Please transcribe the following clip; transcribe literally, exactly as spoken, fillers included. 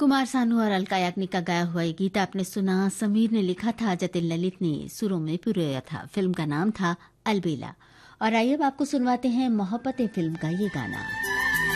कुमार सानू और अलका याग्निक का गाया हुआ ये गीत आपने सुना। समीर ने लिखा था, जतिन ललित ने सुरों में पिरोया था। फिल्म का नाम था अलबेला। और आइए अब आपको सुनवाते हैं मोहब्बतें फिल्म का ये गाना।